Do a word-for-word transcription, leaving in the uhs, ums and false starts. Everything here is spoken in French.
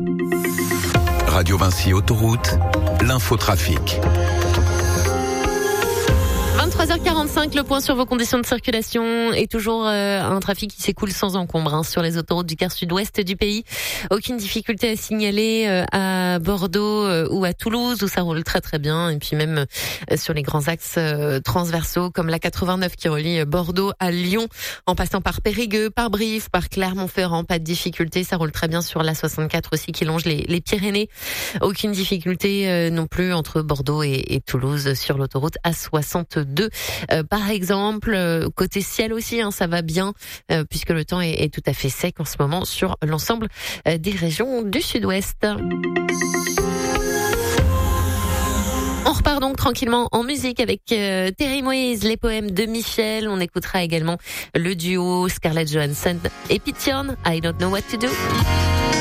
Radio Vinci Autoroute, l'infotrafic. vingt-trois heures quarante-cinq, le point sur vos conditions de circulation et toujours euh, un trafic qui s'écoule sans encombre hein, sur les autoroutes du quart sud-ouest du pays. Aucune difficulté à signaler euh, à Bordeaux euh, ou à Toulouse où ça roule très très bien. Et puis même euh, sur les grands axes euh, transversaux comme la quatre-vingt-neuf qui relie Bordeaux à Lyon en passant par Périgueux, par Brive, par Clermont-Ferrand. Pas de difficulté, ça roule très bien sur la soixante-quatre aussi qui longe les, les Pyrénées. Aucune difficulté euh, non plus entre Bordeaux et, et Toulouse sur l'autoroute A soixante-deux. Euh, par exemple, euh, côté ciel aussi, hein, ça va bien euh, puisque le temps est, est tout à fait sec en ce moment sur l'ensemble euh, des régions du sud-ouest. On repart donc tranquillement en musique avec euh, Terry Moïse, les poèmes de Michel. On écoutera également le duo Scarlett Johansson et Pityon, I Don't Know What to Do.